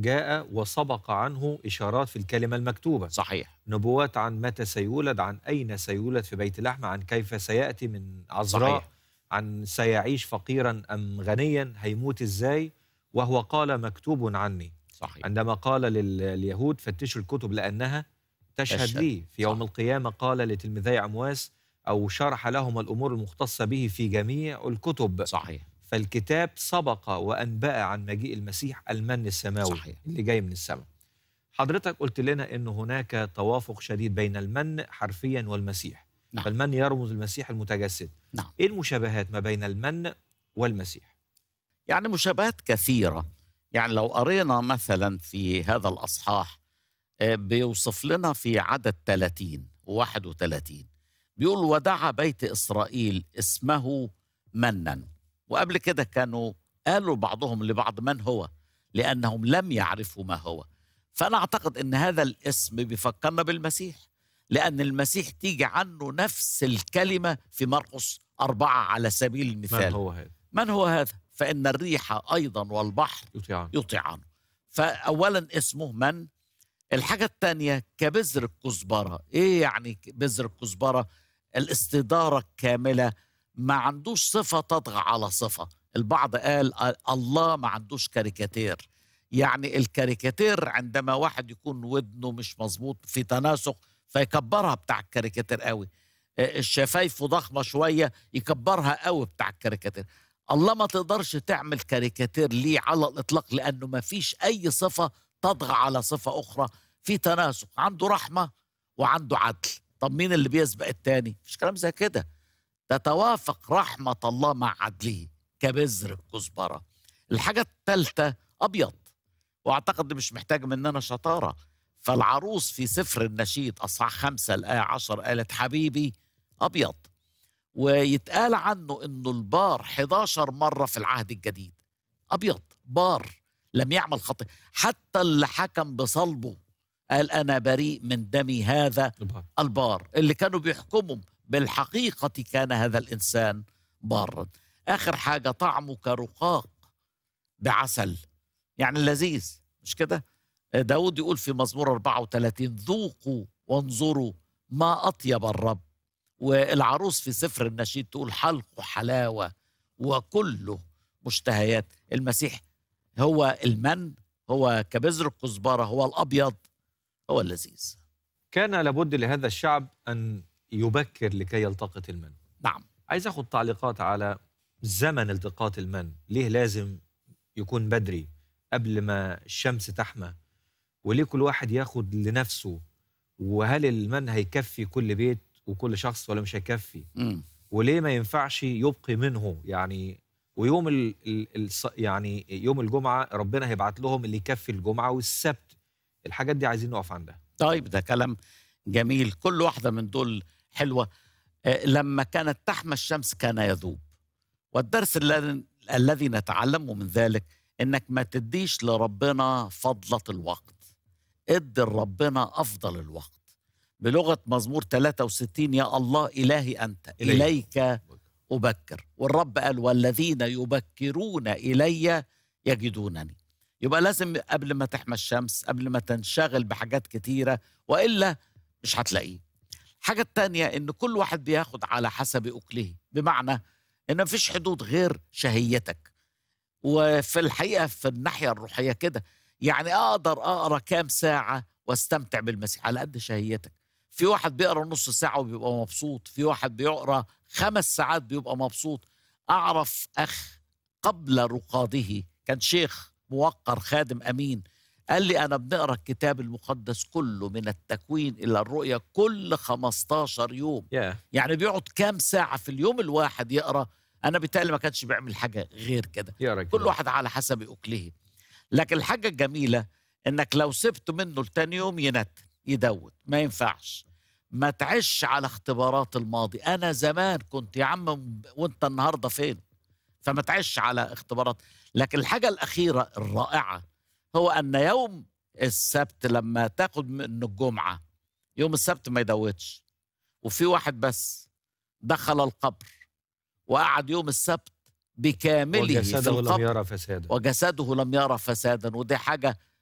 جاء وسبق عنه إشارات في الكلمة المكتوبة، صحيح. نبوات عن متى سيولد، عن أين سيولد في بيت لحم، عن كيف سيأتي من عذراء، صحيح. عن سيعيش فقيرا أم غنيا، هيموت إزاي، وهو قال مكتوب عني. صحيح. عندما قال لليهود فتشوا الكتب لأنها تشهد تشهد. لي، في يوم صح. القيامة قال لتلميذي عمواس أو شرح لهم الأمور المختصة به في جميع الكتب. صحيح. فالكتاب سبق وأنبأ عن مجيء المسيح المن السماوي صحيح. اللي جاي من السماء. حضرتك قلت لنا أن هناك توافق شديد بين المن حرفيا والمسيح، نعم. فالمن يرمز المسيح المتجسد. نعم. إيه المشابهات ما بين المن والمسيح؟ يعني مشابهات كثيرة. يعني لو قرينا مثلا في هذا الأصحاح بيوصف لنا في عدد 30 و31 بيقول ودعا بيت إسرائيل اسمه منا. وقبل كده كانوا قالوا بعضهم لبعض من هو، لأنهم لم يعرفوا ما هو. فأنا أعتقد أن هذا الاسم بيفكرنا بالمسيح، لأن المسيح تيجي عنه نفس الكلمة في مرقس 4 على سبيل من المثال. هو هذا؟ من هو هذا؟ فإن الريح أيضا والبحر يطيعان. يطيعان. فأولا اسمه من. الحاجة الثانية كبذر الكزبرة. إيه يعني بذر الكزبرة؟ الاستدارة الكاملة، ما عندوش صفة تطغى على صفة. البعض قال الله ما عندوش كاريكاتير. يعني الكاريكاتير عندما واحد يكون ودنه مش مظبوط في تناسق فيكبرها بتاع الكاريكاتير قوي، الشفايف ضخمة شوية يكبرها قوي بتاع الكاريكاتير. الله ما تقدرش تعمل كاريكاتير ليه على الإطلاق، لأنه ما فيش أي صفة تطغى على صفة أخرى. في تناسق، عنده رحمة وعنده عدل. طب مين اللي بيسبق التاني؟ مفيش كلام زي كده. تتوافق رحمة الله مع عدله كبذر الكزبرة. الحاجة الثالثة أبيض، وأعتقد مش محتاج مننا شطارة. فالعروس في سفر النشيد أصحاح 5 الآية 10 قالت حبيبي أبيض. ويتقال عنه إنه البار 11 مرة في العهد الجديد. أبيض بار لم يعمل خطيئة. حتى اللي حكم بصلبه قال أنا بريء من دمي هذا البار. اللي كانوا بيحكموا بالحقيقة كان هذا الإنسان بارا. آخر حاجة طعمه كرقاق بعسل، يعني لذيذ، مش كده؟ داود يقول في مزمور 34 ذوقوا وانظروا ما أطيب الرب. والعروس في سفر النشيد تقول حلقه حلاوة وكله مشتهيات. المسيح هو المن، هو كبذر الكزبرة، هو الأبيض، هو اللذيذ. كان لابد لهذا الشعب أن يبكر لكي يلتقط المن. نعم. عايز أخذ تعليقات على زمن التقاط المن. ليه لازم يكون بدري قبل ما الشمس تحمى؟ وليه كل واحد ياخد لنفسه؟ وهل المن هيكفي كل بيت وكل شخص ولا مش هيكفي؟ وليه ما ينفعش يبقي منه يعني؟ ويوم يعني يوم الجمعة ربنا هيبعت لهم اللي يكفي الجمعة والسبت. الحاجات دي عايزين نقف عندها. طيب ده كلام جميل، كل واحدة من دول حلوة. لما كانت تحمى الشمس كان يذوب. والدرس الذي نتعلمه من ذلك انك ما تديش لربنا فضلة الوقت، ادي لربنا افضل الوقت. بلغة مزمور 63 يا الله إلهي أنت إليك أبكر. والرب قال والذين يبكرون إلي يجدونني. يبقى لازم قبل ما تحمى الشمس، قبل ما تنشغل بحاجات كتيرة، وإلا مش هتلاقيه. الحاجة التانية إن كل واحد بياخد على حسب أكله، بمعنى إن مفيش حدود غير شهيتك. وفي الحقيقة في الناحية الروحية كده، يعني أقدر أقرأ كام ساعة واستمتع بالمسيح على قد شهيتك. في واحد بيقرأ نص ساعة وبيبقى مبسوط، في واحد بيقرأ 5 ساعات بيبقى مبسوط. أعرف أخ قبل رقاده كان شيخ موقر خادم أمين، قال لي أنا بنقرأ الكتاب المقدس كله من التكوين إلى الرؤيا كل 15 يوم. يعني بيقعد كام ساعة في اليوم الواحد يقرأ. أنا بالتالي ما كانش بيعمل حاجة غير كده. كل واحد على حسب أكله. لكن الحاجة الجميلة إنك لو سبت منه لتاني يوم يدود، ما ينفعش. ما تعيش على اختبارات الماضي. أنا زمان كنت يا عم وأنت النهاردة فين؟ فما تعيش على اختبارات. لكن الحاجة الأخيرة الرائعة هو أن يوم السبت لما تاخد منه الجمعة، يوم السبت ما يدودش. وفي واحد بس دخل القبر وقعد يوم السبت بكامله في القبر لم يرى فسادا. وجسده لم يرى فسادا. ودي حاجة